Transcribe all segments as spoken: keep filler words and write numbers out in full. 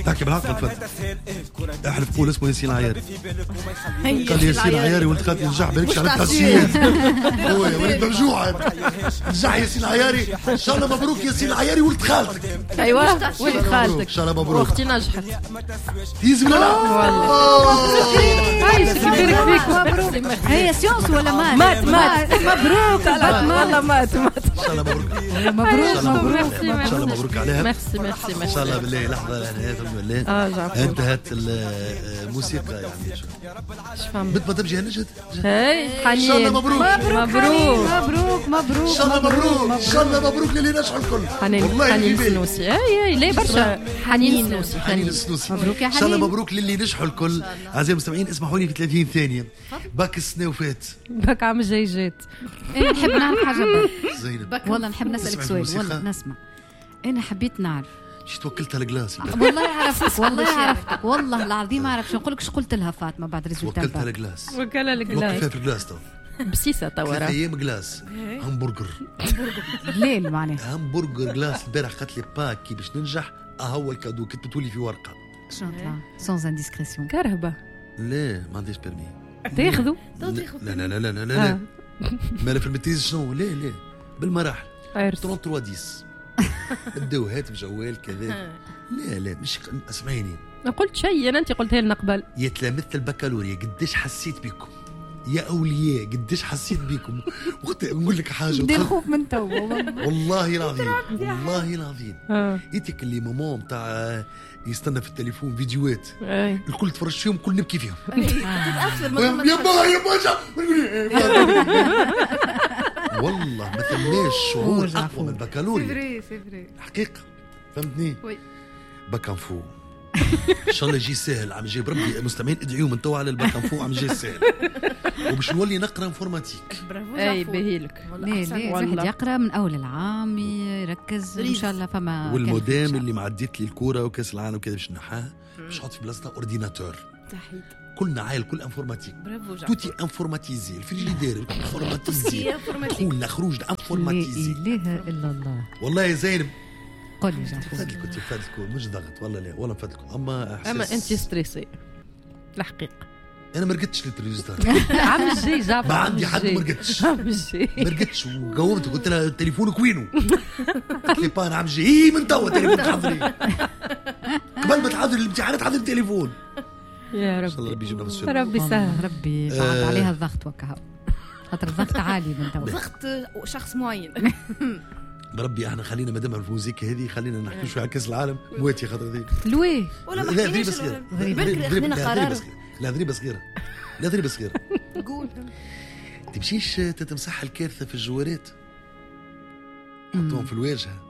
تحكي بالحق الفت احلف قول اسمه ياسين العياري. قال لي ياسين العياري ولد خالتي نجح بالكش على التحسين خويا ولد ممجوع نجح ياسين العياري ان شاء الله مبروك ياسين العياري ولد خالتك. ايوه ولد خالتك ان شاء الله مبروك اختي نجحت يزم لا عايش كبيرك فيك مبروك. هي سيونس ولا مات مات مات مبروك والله مات مات ان شاء الله مبروك مبروك مبروك ان شاء الله مبروك عليها. ميرسي ميرسي ان شاء الله بالله لحظه انا هذا بالله اه انتهت الموسيقى يعني ايش فهم بت ما تمشي هنجد هاي حنين ان شاء الله مبروك مبروك مبروك مبروك ان شاء الله مبروك ان شاء الله مبروك للي نجحوا الكل. حنين حنين السنوسي اي اي لا برشا حنين السنوسي حنين السنوسي مبروك يا ان شاء الله حنين. مبروك للي نجحوا الكل. اعزائي المستمعين اسمحوا لي في ثلاثين ثانيه باك السنه وفات بك عم جاي جات. انا نحب نعرف حاجه بقى. زينب والله نحب نسالك سؤال والله نسمع. انا حبيت نعرف شي توكلتها لجلاس والله عرفتك والله عرفتك والله العظيم عرفت شو نقول لك. شو قلت لها فاطمه بعد ريزولتا توكلتها لجلاس وكلا الجلاس وقفت في الجلاس تو بسيسه ثلاث تورا ايام جلاس همبرجر الليل معناها همبرجر جلاس البارح قالت لي باكي باش ننجح اهو الكادو كتبتوا لي في ورقه شنو طلع سونز انديسكريسيون. كرهبه لا ما عنديش بيرمي تاخذوا لا لا لا لا لا لا مالا في المتيز شنو لا لا بالمراحل عرفت ثلاثة وعشرين بداو هاتف جوال كذا لا لا مش اسمعيني ما قلت شيء انا انت قلتها لنا قبل. يا تلامذة البكالوريا قديش حسيت بكم يا اولياء قديش حسيت بكم. وقت نقول لك حاجه بدي الخوف من تو والله العظيم والله العظيم اه يتك اللي ماما نتاع يستنى في التليفون فيديوهات اي الكل تفرج فيهم الكل نبكي فيهم تتاثر يا با يا باشا والله ما ثماش شعور اقوى من البكالوريا سي فري حقيقه فهمتني وي. بكانفو ان شاء الله يجي سهل عم جايب ربي مستمعين ادعيوا من تو على البكانفو عم جاي سهل وباش نولي نقرا انفورماتيك. برافو اي جعفو. باهيلك ليه ليه والله. الواحد يقرا من اول العام يركز ان شاء الله. فما والمودام اللي معديت لي الكوره وكاس العالم وكذا باش نحاها باش نحط في بلاصتها اورديناتور. تحيد كلنا عائل كل انفورماتيك برافو جعفو. توتي انفورماتيزي الفريجيدير انفورماتيزي كلشي انفورماتيك. دخولنا خروجنا لا انفورماتيزي. اله الا الله. والله يا زينب قل لي جعفر. فضلكم تفضلكم مش ضغط والله لا والله فضلكم اما احساس اما انت ستريسي الحقيقه. انا ما رقدتش للتلفزيون عم الجاي جعفر ما عندي حد ما رقدتش عم الجاي ما رقدتش وقومت قلت لها تليفونك وينه؟ قالت لي با انا عم جاي إيه من توا تليفون تحضري قبل ما تحضري الامتحانات تحضري التليفون. يا ان شاء الله ربي ربي يجيب نفس الشيء. ربي والله سهل. ربي بعد آه. عليها الضغط وكها خاطر الضغط عالي من تو. ضغط شخص معين. بربي احنا خلينا مادام الموسيقى هذه خلينا نحكي شويه على كاس العالم مواتي خاطر ذي لوي ولا ما لا حكيناش ضريبه صغيره بركي ضريبة- خذينا لا، قرار ضريبة صغيرة. لا ضريبه صغيره لا ضريبه صغيره قول تمشيش تتمسح الكارثه في الجوارات حطوهم في الواجهه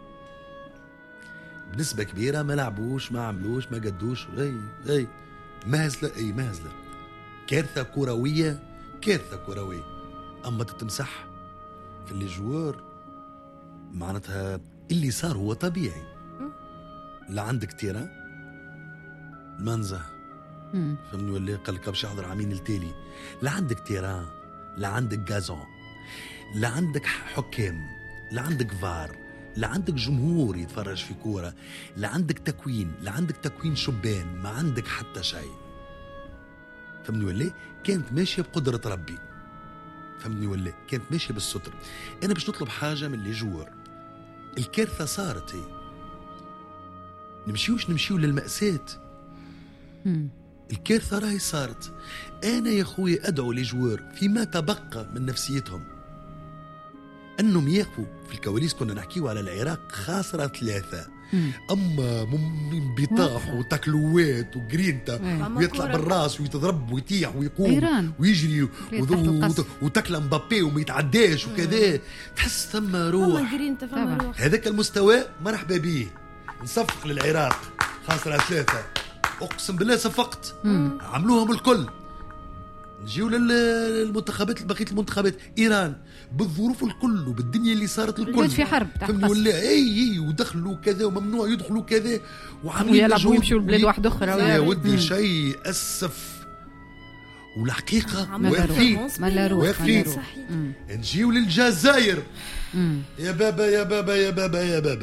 بنسبه كبيره ما لعبوش ما عملوش ما قدوش اي اي مهزله اي مهزله كارثه كرويه كارثه كرويه. اما تتمسح في اللي جوار معناتها اللي صار هو طبيعي. لا عندك تيران منزه مم. فهمني ولا قال لك باش يحضر عامين التالي. لا عندك تيران لا عندك غازون لا عندك حكام لا عندك فار لا عندك جمهور يتفرج في كورة لا عندك تكوين لا عندك تكوين شبان ما عندك حتى شيء. فهمني ولا كانت ماشية بقدرة ربي. فهمني ولا كانت ماشية بالستر. أنا باش نطلب حاجة من اللي جوار الكارثة صارت هي نمشيوش نمشيو للمأساة. مم. الكارثة راهي صارت. أنا يا خويا أدعو لجوار فيما تبقى من نفسيتهم أنهم يقفوا في الكواليس. كنا نحكيو على العراق خاسرة ثلاثة مم. أما من بيطاح وتكلوات وجرينتا إيه. ويطلع بالراس ويتضرب ويطيح ويقوم إيران. ويجري تحت وذو- القصر. وتكلم مبابي وما يتعداش وكذا تحس ثم روح. فما جرين فما طبعا. روح. هذاك المستوى مرحبا به نصفق للعراق خاسرة ثلاثة أقسم بالله صفقت. عملوهم الكل. نجيو للمنتخبات بقية المنتخبات إيران بالظروف الكل وبالدنيا اللي صارت الكل البلاد في حرب تحت فهمني قصر. ولا اي اي ودخلوا كذا وممنوع يدخلوا كذا وعاملين ويلعبوا مجهود ويمشوا لبلاد وي- واحدة أخرى. يا مم. ودي شيء أسف. والحقيقة عملوا واقفين performance ما لا روح واقفين. ما لا روح. صحيح. مم. نجيو للجزائر مم. يا بابا يا بابا يا بابا يا بابا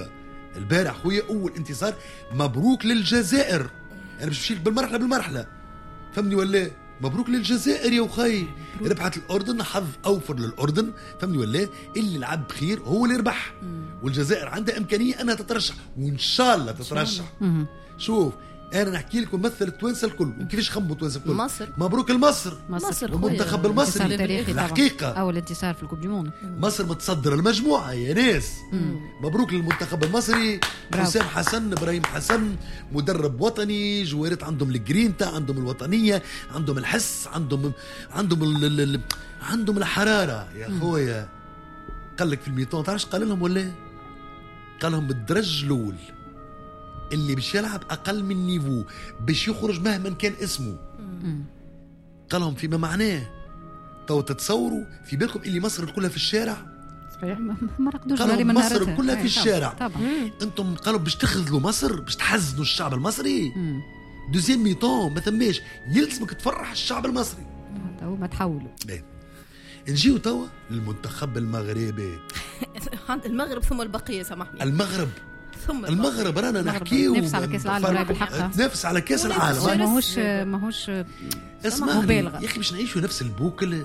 البارح خويا اول انتصار، مبروك للجزائر. انا باش نمشي بالمرحله بالمرحله، فهمني ولا؟ مبروك للجزائر يا وخي، ربحت الاردن، حظ اوفر للاردن، فهمني ولا؟ اللي لعب بخير هو اللي ربح، والجزائر عندها امكانيه انها تترشح، وان شاء الله تترشح. شوف انا نحكي لكم مثل التوانسه الكل وكيفاش خموا التوانسه الكل. مصر، مبروك المصر، مصر المنتخب المصري الحقيقه، اول انتصار في الكوب دي موند. مصر متصدر المجموعه يا ناس. مم. مبروك للمنتخب المصري، حسام حسن، ابراهيم حسن، مدرب وطني، جوارات عندهم الجرينتا، عندهم الوطنيه، عندهم الحس، عندهم عندهم ال ال ال عندهم الحراره يا خويا. قال لك في الميتون تعرفش قال لهم ولا؟ قال لهم بالدرج الاول اللي باش يلعب اقل من نيفو باش يخرج مهما كان اسمه. قال لهم فيما معناه تو تتصوروا في بالكم اللي مصر كلها في الشارع. صحيح ما رقدوش قالوا من مصر كلها في الشارع. طبعا. انتم قالوا باش تخذلوا مصر، باش تحزنوا الشعب المصري. دوزيام ميتون ما ثماش، يلزمك تفرح الشعب المصري. تو ما تحولوا. نجيو توا للمنتخب المغربي. المغرب ثم البقيه، سامحني. المغرب ثم المغرب رانا نحكيو تنافس على كاس العالم بالحق، تنافس على كاس العالم. ماهوش ماهوش مبالغه يا اخي، باش نعيشوا نفس البوكل.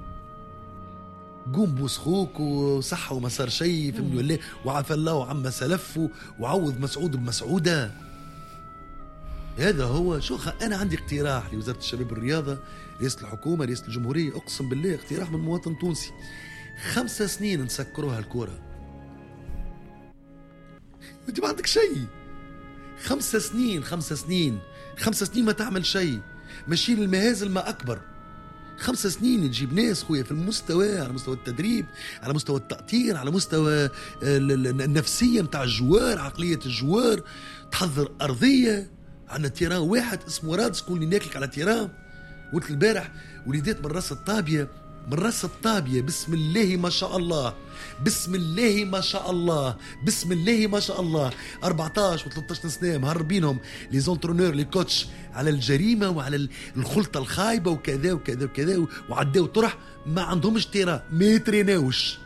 قوم بوس خوك وصحة وما صار شيء، فهمني ولا؟ وعفى الله عما سلف وعوض مسعود بمسعوده. هذا هو. شو خ... انا عندي اقتراح لوزاره الشباب والرياضه، رئاسه الحكومه، رئاسه الجمهوريه، اقسم بالله اقتراح من مواطن تونسي. خمسة سنين نسكروها الكره، انت ما عندك شيء. خمسة سنين خمسة سنين خمسة سنين ما تعمل شيء، ماشي للمهازل ما اكبر. خمسة سنين تجيب ناس خويا في المستوى، على مستوى التدريب، على مستوى التأطير، على مستوى النفسية متاع الجوار، عقلية الجوار، تحضر أرضية. عندنا تيران واحد اسمه رادس، كل ناكلك على تيران. قلت البارح وليدات من راس الطابية، من راس الطابية، بسم الله ما شاء الله، بسم الله ما شاء الله، بسم الله ما شاء الله، أربعطاش وثلاثطاش سنة مهربينهم لي زونترونور لي كوتش على الجريمة وعلى الخلطة الخايبة وكذا وكذا وكذا، وعداو طرح ما عندهمش تيران، ما يتريناوش،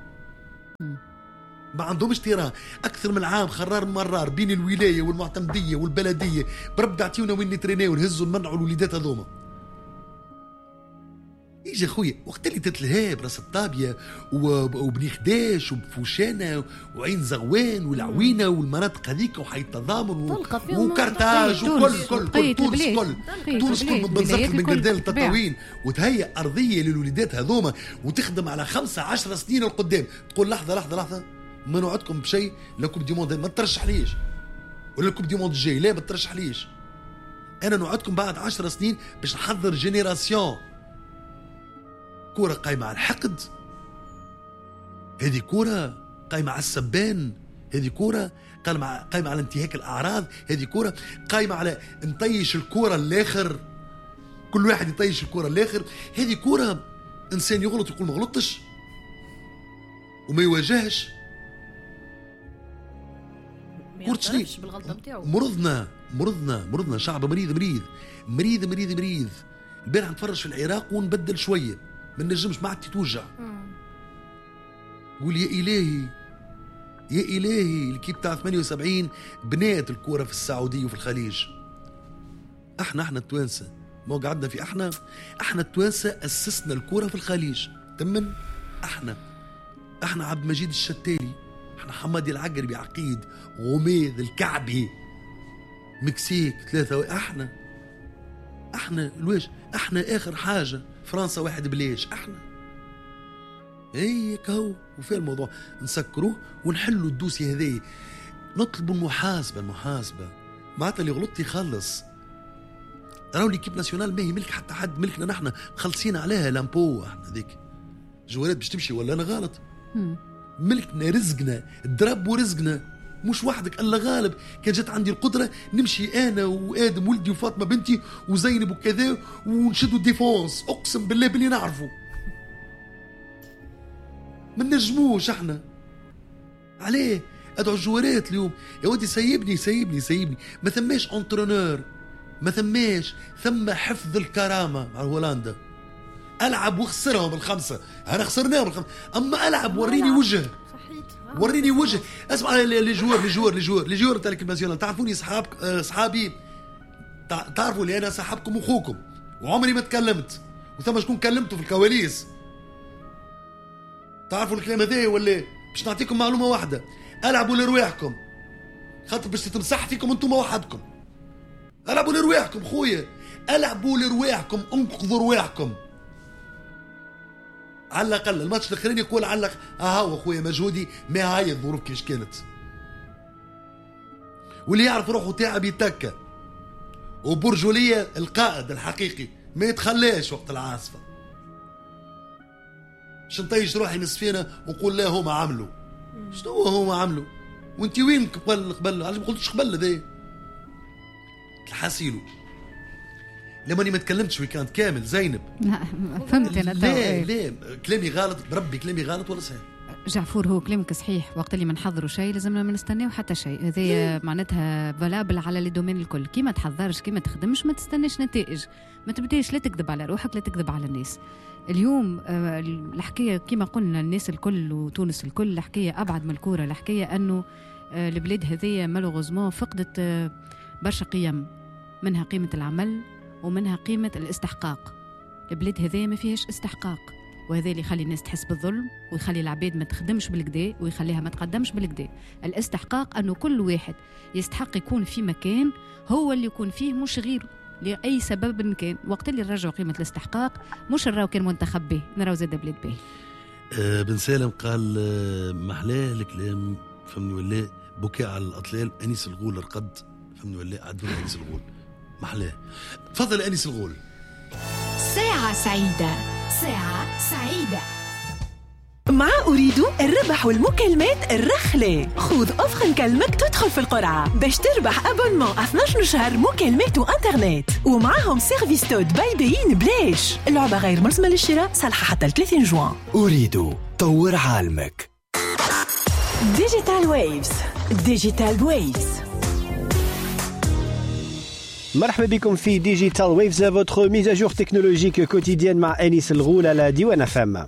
ما عندهمش تيران. أكثر من عام خرار مرار بين الولاية والمعتمدية والبلدية، برب اعطيونا وين نتريناو ونهزوا نمنعوا الوليدات هذوما. يجي خويا وقت اللي تتلهاب راس الطابية وبني خداش وبفوشانة وعين زغوان والعوينة والمناطق هذيك وحي التضامن وكرتاج وكل كل كل تونس كل تونس كل من بنزرت من قردان للتطاوين، وتهيأ أرضية للوليدات هذوما وتخدم على خمسة عشر سنين القدام. تقول لحظة لحظة لحظة، ما نوعدكم بشيء لكوب دي موند ما ترشح ليش، ولا الكوب دي موند الجاي لا ما ترشح ليش. أنا نوعدكم بعد عشر سنين باش نحضر جينيراسيون كورة قايمة على الحقد، هذه كورة قايمة على السبان، هذه كورة قايمة على انتهاك الأعراض، هذه كورة قايمة على نطيش الكورة الآخر، كل واحد يطيش الكورة الآخر. هذه كورة إنسان يغلط يقول ما غلطش وما يواجهش. كورة شنو؟ مرضنا مرضنا مرضنا شعب مريض مريض مريض مريض مريض. البارح نتفرج في العراق ونبدل شوية، ما نجمش، ما عدتي توجع. قول يا إلهي يا إلهي. الكيب تاع ثمانية وسبعين بنات الكورة في السعودية وفي الخليج. احنا احنا التوانسة ما قعدنا في احنا احنا التوانسة أسسنا الكورة في الخليج. تمن احنا احنا عبد المجيد الشتالي، احنا حمادي العقربي، عقيد، غميد، الكعبي، مكسيك ثلاثة. احنا احنا الواش احنا اخر حاجة فرنسا واحد بليش. احنا هيك هو وفي الموضوع نسكروه ونحلوا الدوسي هذي، نطلبوا المحاسبة. المحاسبة معناتها اللي غلطت يخلص. راهو ليكيب ناسيونال ما هي ملك حتى حد، ملكنا نحن خلصين عليها لامبو. احنا ذيك جوالات باش تمشي ولا انا غلط؟ ملكنا رزقنا، الدرب ورزقنا، مش وحدك الا غالب. كان جات عندي القدره نمشي انا وادم ولدي وفاطمه بنتي وزينب وكذا ونشدوا ديفونس، اقسم بالله باللي نعرفه. ما نجموش احنا عليه. ادعو الجوارات اليوم يا ودي سيبني سيبني سيبني. ما ثماش انترونور، ما ثماش، ثم حفظ الكرامه مع هولندا. العب وخسرهم الخمسه، انا خسرناهم الخمسه، اما العب وريني وجه. وريني وجه. اسمع لي جوار لي جوار لي جوار لي جوار تاع الكلماسيونال. تعرفوني صحاب صحابي، تعرفوا لي انا صاحبكم واخوكم وعمري ما تكلمت، وثم شكون كلمته في الكواليس. تعرفوا الكلام هذا ولا؟ باش نعطيكم معلومه واحده، العبوا لرواحكم خاطر باش تتمسح فيكم انتم وحدكم. العبوا لرواحكم خويا، العبوا لرواحكم، انقذوا رواحكم. على الاقل الماتش الاخرين يقول علق اهو خويا مجهودي ما هاي الظروف كيش كانت. واللي يعرف روحه تعب يتكى، وبرجوليه القائد الحقيقي ما يتخلاش وقت العاصفه. شنطيش روحي نصفينا وقول لا هما عملوا. شنو هما عملوا؟ وانت وين قبل قبل؟ علاش ما قلتش قبل هذا؟ الحاسيلو لما اني ما تكلمتش ويكاند كامل زينب. فهمت انا. لا لا كلامي غلط بربي، كلامي غلط ولا صحيح؟ جعفور هو كلامك صحيح، وقت اللي ما نحضروا شيء لازمنا ما نستناو حتى شيء. هذه معناتها فالابل على لي دومين الكل. كي ما تحضرش كي ما تخدمش ما تستناش نتائج، ما تبداش لا تكذب على روحك لا تكذب على الناس. اليوم آه الحكايه كما قلنا الناس الكل وتونس الكل، الحكايه ابعد من الكوره. الحكايه انه آه البلاد هذه مالوغوزمون فقدت آه برشا قيم، منها قيمه العمل ومنها قيمه الاستحقاق. البلاد هذه ما فيهاش استحقاق، وهذا اللي يخلي الناس تحس بالظلم ويخلي العباد ما تخدمش بالكدا ويخليها ما تقدمش بالكدا. الاستحقاق انه كل واحد يستحق يكون في مكان هو اللي يكون فيه، مش غيره لاي سبب كان. وقت اللي نرجعوا قيمه الاستحقاق مش نراو كان منتخب به، نراو زاد بلاد به. آه بن سالم قال آه محلاه الكلام فهمني ولا؟ بكاء على الاطلال. انيس الغول رقد فهمني ولا؟ عدونا انيس الغول محلاه. تفضل انيس الغول. ساعة سعيدة، ساعة سعيدة مع أريد الربح والمكالمات الرخلة. خذ أفخم كلمك تدخل في القرعة باش تربح أبونمون اثناش شهر مكالمات وإنترنت، ومعهم سيرفيس تود بايبين بلاش. اللعبة غير ملزمة للشراء، صالحة حتى ثلاثين جوان. أريد طور عالمك. ديجيتال ويفز، ديجيتال ويفز. مرحبا بكم في ديجيتال ويفز، votre mise à jour technologique quotidienne مع أنيس الغول على ديوان فام.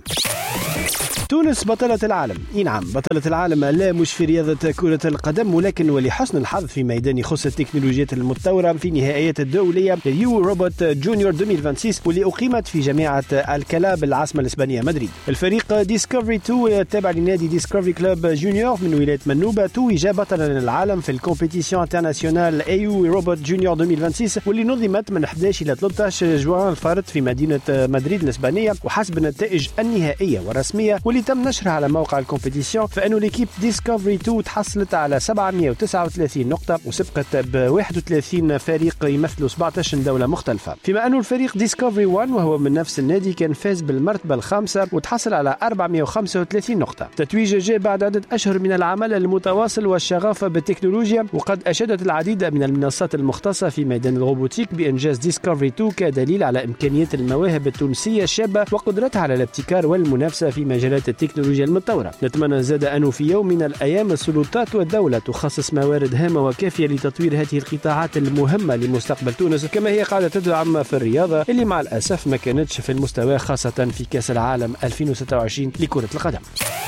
تونس بطلة العالم. اي نعم بطلة العالم، لا مش في رياضة كرة القدم، ولكن ولحسن الحظ في ميدان يخص التكنولوجيات المتطورة في نهائيات الدولية يو روبوت جونيور ألفين وستة وعشرين واللي أقيمت في جامعة الكلا بالعاصمة الإسبانية مدريد. الفريق ديسكفري تو التابع لنادي ديسكفري كلوب جونيور من ولاية منوبة توج بطلا العالم في الكومبيتيسيون انترناسيونال يو روبوت جونيور ألفين وستة وعشرين واللي نظمت من أحد عشر إلى ثلاثة عشر جوان الفرد في مدينة مدريد الإسبانية. وحسب النتائج النهائية والرسمية واللي تم نشرها على موقع الكومبيتيسيون، فإنه ليكيب ديسكفري تو تحصلت على سبعمائة وتسعة وثلاثين نقطة وسبقت ب واحد وثلاثين فريق يمثلوا سبعة عشر دولة مختلفة. فيما أنه الفريق ديسكفري واحد وهو من نفس النادي كان فاز بالمرتبة الخامسة وتحصل على أربعمائة وخمسة وثلاثين نقطة. تتويج جاء بعد عدة أشهر من العمل المتواصل والشغف بالتكنولوجيا، وقد أشادت العديد من المنصات المختصة في ميدان الروبوتيك بإنجاز ديسكفري تو كدليل على إمكانيات المواهب التونسية الشابة وقدرتها على الابتكار والمنافسة في مجالات التكنولوجيا المتطورة. نتمنى زاد أنه في يوم من الأيام السلطات والدولة تخصص موارد هامة وكافية لتطوير هذه القطاعات المهمة لمستقبل تونس، كما هي قاعدة تدعم في الرياضة اللي مع الأسف ما كانتش في المستوى، خاصة في كأس العالم ألفين وستة وعشرين لكرة القدم.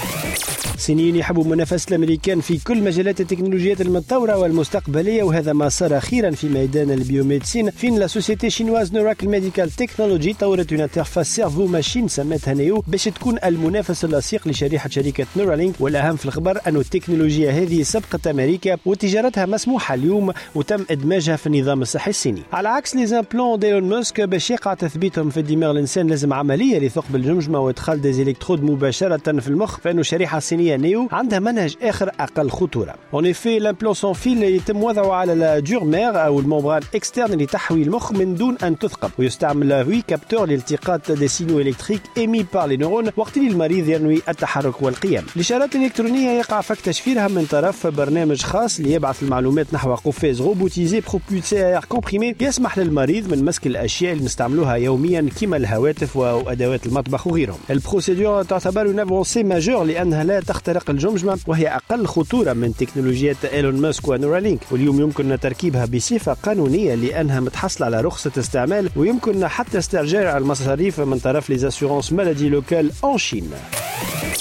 سنين يحبوا منافسة الأمريكان في كل مجالات التكنولوجيات المتطورة والمستقبلية، وهذا ما صار أخيرا في ميدان البيوميدسين، فين لا سوسيتي شينواز نوراكل ميديكال تكنولوجي طورت اون انترفاس سيرفو ماشين سمتها نيو باش تكون المنافس اللصيق لشريحة شركة نورالينك. والأهم في الخبر أن التكنولوجيا هذه سبقت أمريكا وتجارتها مسموحة اليوم وتم إدماجها في النظام الصحي الصيني. على عكس لي زامبلون ديلون ماسك، باش يقع تثبيتهم في دماغ الإنسان لازم عملية لثقب الجمجمة وإدخال ديزيلكترود مباشرة في المخ، فإنه الشريحة الصينية نيو عندها منهج آخر أقل خطورة. En effet l'implant sans fil يتم وضعه على الجورمير أو الممبران إكسترن اللي تحوي المخ من دون أن تثقب، ويستعمل هوي كابتور لالتقاط دي سينو إلكتريك إيمي بار لي نورون وقت اللي المريض ينوي التحرك والقيام. الإشارات الإلكترونية يقع فك تشفيرها من طرف برنامج خاص ليبعث المعلومات نحو قفاز روبوتيزي بروبولسي كومبريمي يسمح للمريض من مسك الأشياء اللي نستعملوها يوميا كما الهواتف وأدوات المطبخ وغيرهم. البروسيدور تعتبر une avancée majeure لأنها لا تخترق الجمجمة، وهي أقل خطورة من تكنولوجيات إيلون ماسك ونورالينك، واليوم يمكن تركيبها بصفة قانونية لأنها متحصلة على رخصة استعمال، ويمكن حتى استرجاع المصاريف من طرف لي زاسيورونس مالادي لوكال أون شين.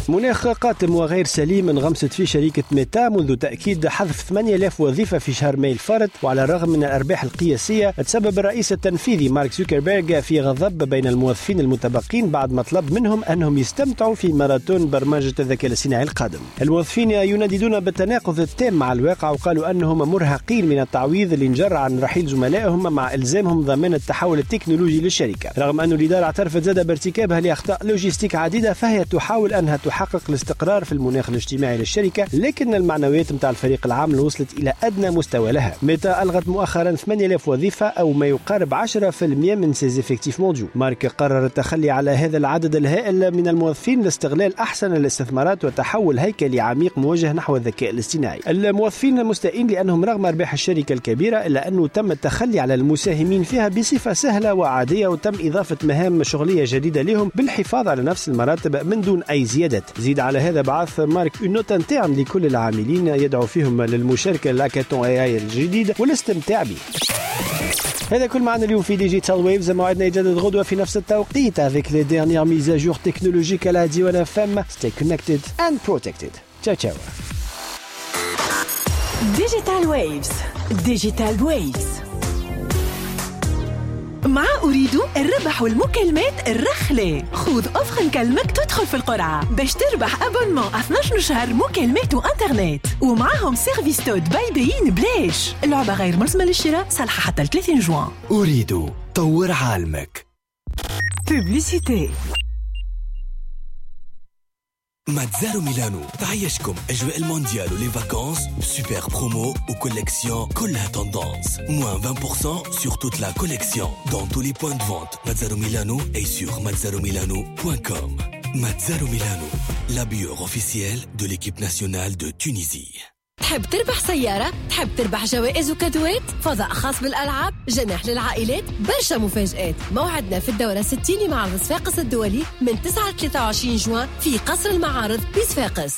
مناخ قاتم وغير سليم انغمست فيه شركة ميتا منذ تأكيد حذف ثمانية آلاف وظيفة في شهر ماي الفارط، وعلى الرغم من الأرباح القياسية تسبب الرئيس التنفيذي مارك زوكربيرغ في غضب بين الموظفين المتبقين بعد ما طلب منهم أنهم يستمتعوا في ماراثون برمجة الذكاء الاصطناعي القادم. الموظفين ينددون بالتناقض التام مع الواقع، وقالوا أنهم مرهقين من التعويض اللي انجر عن رحيل زملائهم مع إلزامهم ضمان التحول التكنولوجي للشركة. رغم أن الإدارة اعترفت زاد بارتكابها لأخطاء لوجستيك عديدة، فهي تحاول أنها تحقق الاستقرار في المناخ الاجتماعي للشركة، لكن المعنويات متاع الفريق العام وصلت إلى أدنى مستوى لها. ميتا ألغت مؤخرا ثمانية آلاف وظيفة أو ما يقارب عشرة بالمئة من سيز إفكتيف مونديو. مارك قرر التخلي على هذا العدد الهائل من الموظفين لاستغلال أحسن الاستثمارات وتحول هيكلي عميق موجه نحو الذكاء الاصطناعي. الموظفين مستائين لأنهم رغم أرباح الشركة الكبيرة إلا أنه تم التخلي على المساهمين فيها بصفة سهلة وعادية، وتم إضافة مهام شغلية جديدة لهم بالحفاظ على نفس المراتب من دون أي زيادات. زيد على هذا بعث مارك نوت انترن لكل العاملين يدعو فيهم للمشاركة لاكاتون اي اي الجديد والاستمتاع به. هذا كل معنا اليوم في ديجيتال ويفز. موعدنا يجدد غدوة في نفس التوقيت avec les dernières mises à jour technologiques à la Diwan F M. Stay connected and protected. Ciao ciao. Digital Waves. Digital Waves. مع أريد الربح والمكالمات الرخلة. خذ أفخن كلمك تدخل في القرعة باش تربح أبونمون اثنا عشر شهر مكالمات وإنترنت، ومعهم سيرفيس تود بايبين بلاش. اللعبة غير ملزمة للشراء، صالحة حتى ثلاثين جوان. أريد طور عالمك. بوبليسيتي. ماتزارو ميلانو تعيشكم أجواء المونديال ولي فاكانس بسوبر برومو وكولكسيون كلها تندانس moins vingt pour cent sur toute la collection dans tous les points de vente. Mazzaro Milano est sur mazzaro milano point com. Mazzaro Milano, la bière officielle de l'équipe nationale de Tunisie. تحب تربح سيارة؟ تحب تربح جوائز وكادوات؟ فضاء خاص بالألعاب؟ جناح للعائلات؟ برشا مفاجآت. موعدنا في الدورة ستين لمعرض صفاقس الدولي من تسعة إلى ثلاثة وعشرين جوان في قصر المعارض بصفاقس.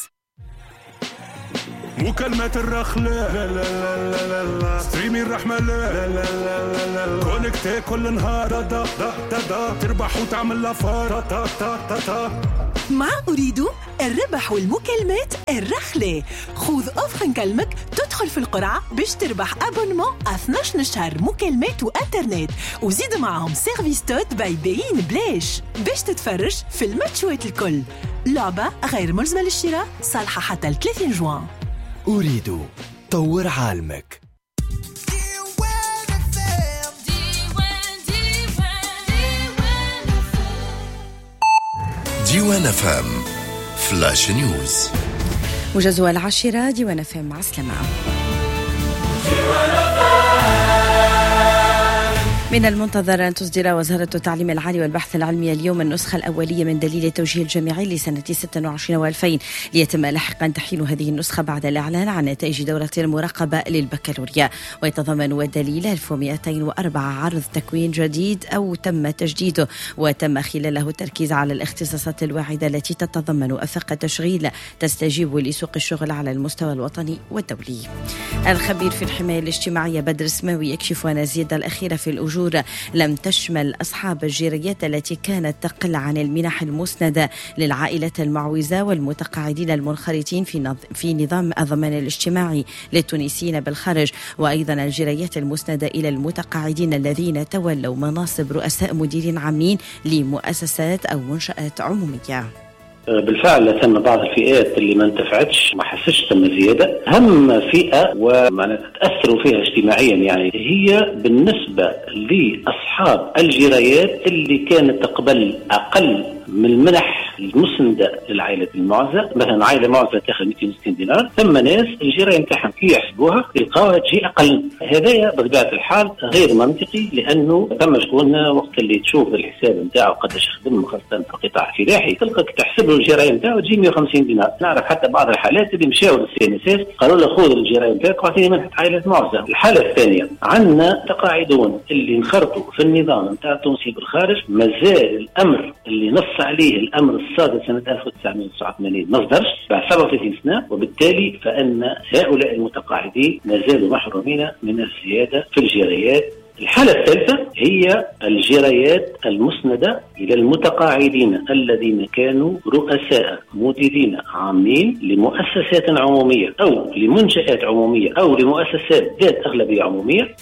مكالمات الرخلة لا لا لا لا لا ستريمي الرحمة لا لا لا لا لا كونكتي كل نهار دا دا دا دا تربح وتعمل لافار تا تا تا تا. مع أريد الربح والمكالمات الرخلة. خذ أفخن كلمك تدخل في القرعة باش تربح أبونمون اثنا عشر شهر مكالمات وإنترنت، وزيد معهم سيرفيس تود باي بيين بلاش باش تتفرج في الماتشوات الكل. لعبة غير ملزمة للشراء، صالحة حتى ثلاثين جوان. أريد طور عالمك. ديوان اف ام فلاش نيوز. موجز العاشرة ديوان اف ام. مع السلامة. من المنتظر أن تصدر وزارة التعليم العالي والبحث العلمي اليوم النسخة الأولية من دليل التوجيه الجامعي لسنة ستة وعشرين وألفين، ليتم لاحقا تحويل هذه النسخة بعد الإعلان عن نتائج دورة المراقبة للبكالوريا. ويتضمن الدليل ألف ومئتين وأربعة عرض تكوين جديد أو تم تجديده، وتم خلاله التركيز على الاختصاصات الواعدة التي تتضمن أفاق تشغيل تستجيب لسوق الشغل على المستوى الوطني والدولي. الخبير في الحماية الاجتماعية بدر سماوي يكشف أن الزيادة الأخيرة في الأجور لم تشمل أصحاب الجيريات التي كانت تقل عن المنح المسندة للعائلات المعوزة والمتقاعدين المنخرطين في في نظام الضمان الاجتماعي للتونسيين بالخارج، وأيضا الجيريات المسندة إلى المتقاعدين الذين تولوا مناصب رؤساء مديرين عامين لمؤسسات أو منشآت عمومية. بالفعل تم بعض الفئات اللي ما انتفعتش ما حسش تم زيادة. أهم فئة ومعناتها تأثروا فيها اجتماعيا يعني هي بالنسبة لأصحاب الجيريات اللي كانت تقبل أقل من المنح المسندة للعائلة المعزة. مثلا عائلة معزة تاخذ مئتين وستين دينار، ثم ناس الجيرة نتاعهم كي يحسبوها يلقاوها تجي أقل. هذايا بطبيعة الحال غير منطقي، لأنه ثم شكون وقت اللي تشوف الحساب نتاعو قداش يخدم خاصة في القطاع الفلاحي تلقاك تحسب له الجيرة نتاعو تجي مئة وخمسين دينار. نعرف حتى بعض الحالات اللي مشاو للسي ان اس اس قالوا له خذ الجيرة نتاعك واعطيني منحة عائلة معزة. الحالة الثانية عندنا تقاعدون اللي انخرطوا في النظام نتاع التونسي بالخارج، مازال الأمر اللي نص عليه الأمر الصادر سنة ألف وتسعمائة وتسعة وثمانين ما صدرش بعد سبعة وثلاثين سنة، وبالتالي فإن هؤلاء المتقاعدين ما زالوا محرومين من الزيادة في الجيريات الحالة الثالثة هي الجرايات المسندة إلى المتقاعدين الذين كانوا رؤساء مديرين عامين لمؤسسات عمومية أو لمنشآت عمومية أو لمؤسسات ذات أغلبية عمومية.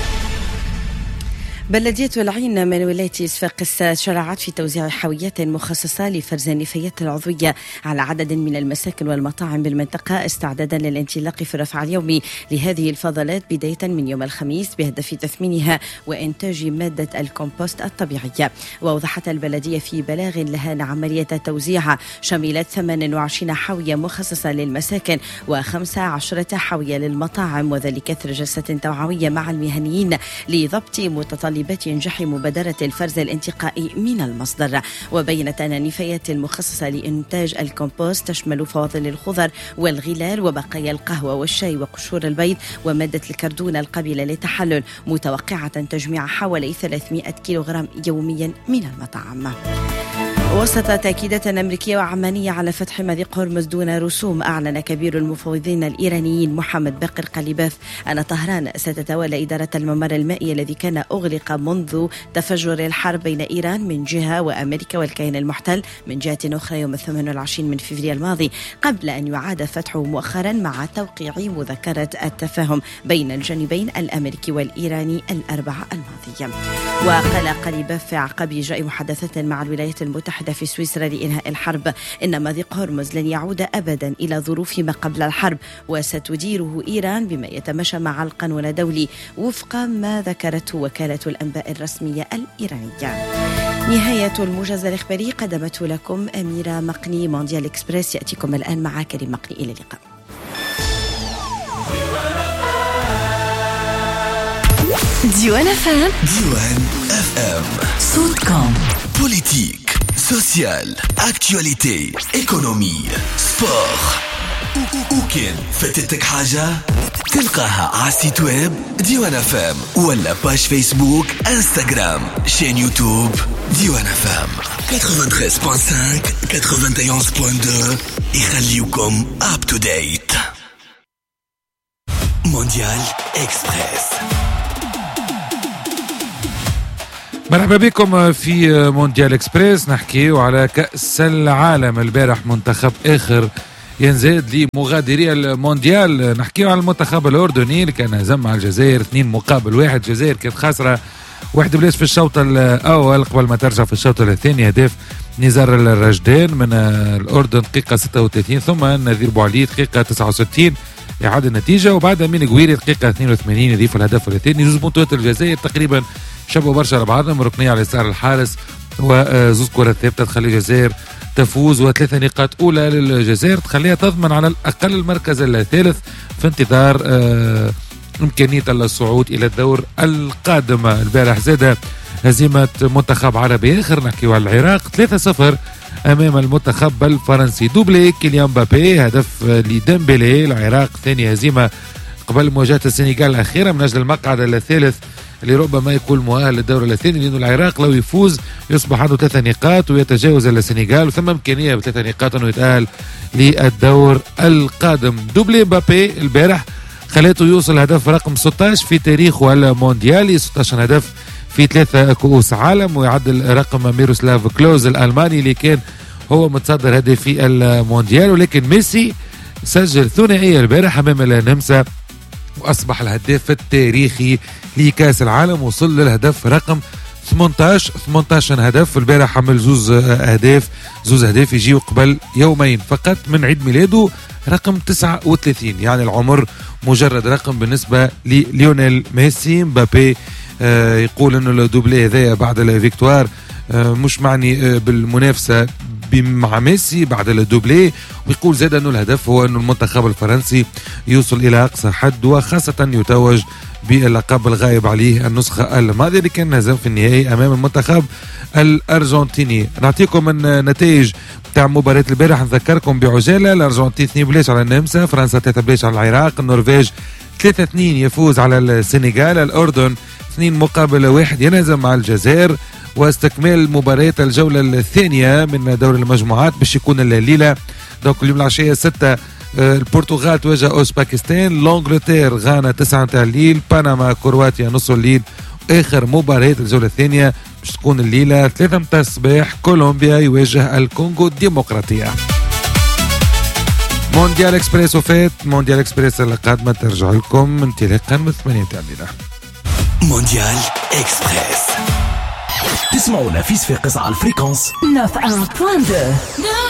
بلدية العين من ولاية صفاقس شرعت في توزيع حاويات مخصصة لفرز النفايات العضوية على عدد من المساكن والمطاعم بالمنطقة استعدادا للانطلاق في الرفع اليومي لهذه الفضلات بداية من يوم الخميس بهدف تثمينها وإنتاج مادة الكومبوست الطبيعية. وأوضحت البلدية في بلاغ لها أن عملية توزيعها شملت ثمانية وعشرين حاوية مخصصة للمساكن وخمسة عشرة حاوية للمطاعم، وذلك إثر جلسة توعوية مع المهنيين لضبط متطلبات ينجح مبادرة الفرز الانتقائي من المصدر. وبينت أن النفايات المخصصة لإنتاج الكومبوست تشمل فواضل الخضر والغلال وبقايا القهوة والشاي وقشور البيض ومادة الكردون القابلة للتحلل، متوقعة تجميع حوالي ثلاثمائة كيلوغرام يوميا من المطاعم. وسط تأكيدات أمريكية وعمانية على فتح مضيق هرمز دون رسوم، أعلن كبير المفوضين الإيرانيين محمد باقر قليباف أن طهران ستتولى إدارة الممر المائي الذي كان أغلق منذ تفجر الحرب بين إيران من جهة وأمريكا والكيان المحتل من جهة أخرى يوم الثامن والعشرين من فبراير الماضي، قبل أن يعاد فتحه مؤخرا مع توقيع مذكرة التفاهم بين الجانبين الأمريكي والإيراني الأربعاء الماضية. وقال قليباف في عقب إجراء محادثات مع الولايات المتحدة في سويسرا لإنهاء الحرب إن مضيق هرمز لن يعود أبدا إلى ظروف ما قبل الحرب، وستديره إيران بما يتماشى مع القانون الدولي وفق ما ذكرته وكالة الأنباء الرسمية الإيرانية. نهاية الموجز الإخباري قدمته لكم أميرة مقني. مونديال إكسبريس يأتيكم الآن مع كريم مقني. إلى اللقاء. ديوان اف ام. ديوان اف ام صوتكم. بوليتيك، سوسيال، اكتواليتي، ايكونومي، سبور. وكان فاتتك حاجة تلقاها على السيت ويب ديوان اف ام ولا باج فيسبوك انستغرام شين يوتيوب ديوان اف ام ثمانية وثمانين فاصلة خمسة ثمانية وواحد فاصلة اثنين يخليكم اب تو ديت. مونديال اكسبريس. مرحبا بكم في مونديال اكسبريس. نحكيو على كأس العالم. البارح منتخب آخر ينزاد لمغادري المونديال. نحكيو على المنتخب الأردني اللي كان هزم على الجزائر اثنين مقابل واحد. الجزائر كانت خاسرة واحد بلاش في الشوط الأول قبل ما ترجع في الشوط الثاني. هدف نزار الرجدان من الأردن دقيقة ستة وثلاثين، ثم نذير بوعلي دقيقة تسعة وستين إعادة النتيجة، وبعدها من قويري دقيقة اثنين وثمانين يضيف الهدف الثاني. زوز بونتوات الجزائر تقريبا شبهوا برشا لبعضهم، ركنية على يسار الحارس وزوز كرات ثابتة تخلي الجزائر تفوز، وثلاثة نقاط أولى للجزائر تخليها تضمن على الأقل المركز الثالث في انتظار آه إمكانية الصعود إلى الدور القادم. البارح زاد هزيمة منتخب عربي آخر، نحكيو على العراق ثلاثة صفر أمام المنتخب الفرنسي. دوبلي كيليان مبابي، هدف لديمبلي. العراق ثاني هزيمة قبل مواجهة السنغال الأخيرة من أجل المقعد الثالث اللي ربما يكون مؤهل للدور الثاني، لأنه العراق لو يفوز يصبح عنده ثلاثة نقاط ويتجاوز السنغال، وثم إمكانية بثلاثة نقاط أنه يتأهل للدور القادم. دوبلي مبابي البارح خلاته يوصل هدف رقم ستة عشر في تاريخه المونديالي، ستة عشر هدف في ثلاثة كؤوس عالم، ويعدل رقم ميروسلاف كلوز الألماني اللي كان هو متصدر هدفي المونديال. ولكن ميسي سجل ثنائية البارح أمام النمسا وأصبح الهداف التاريخي لكأس العالم، وصل للهدف رقم ثمانية عشر ثمانية عشر هدف. البارح عمل زوز أهداف زوز أهداف يجيو قبل يومين فقط من عيد ميلاده رقم تسعة وثلاثين، يعني العمر مجرد رقم بالنسبة لليونيل ميسي. مبابي آه يقول انه الدوبلي هذايا بعد الفيكتوار آه مش معني آه بالمنافسة مع ميسي بعد الدوبلي، ويقول زاد انه الهدف هو انه المنتخب الفرنسي يوصل الى اقصى حد، وخاصة يتوج باللقب الغائب عليه النسخة الماضية اللي كان هزم في النهائي امام المنتخب الارجنتيني. نعطيكم النتائج تاع مباراة البارح، نذكركم بعجالة. الارجنتين اثنين بلاش على النمسا، فرنسا ثلاثة بلاش على العراق، النرويج ثلاثة اثنين يفوز على السنغال، الأردن اثنين مقابل واحد ينهزم مع الجزائر. واستكمال مباريات الجولة الثانية من دور المجموعات باش يكون الليلة. دونك اليوم العشية ستة البرتغال تواجه أوزباكستان، لانجلتير غانا تسعة نتاع الليل، بنما كرواتيا نص الليل، آخر مباريات الجولة الثانية باش تكون الليلة ثلاثة متاع الصباح كولومبيا يواجه الكونغو الديمقراطية. مونديال اكسبريس وفات مونديال اكسبريس القادمة ترجع لكم انطلاقا من ثمانية تاع الليلة. مونديال اكسبريس تسمعونا في صفاقس على الفريكونس تسعة وتسعين فاصلة اثنين